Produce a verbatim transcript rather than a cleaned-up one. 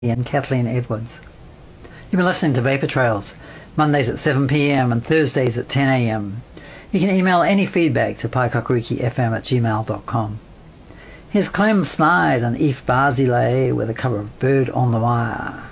and Kathleen Edwards. You've been listening to Vapor Trails, Mondays at seven p.m. and Thursdays at ten a.m. You can email any feedback to paikakarikifm at gmail dot com. Here's Clem Snide and Eve Barzilay with a cover of Bird on the Wire.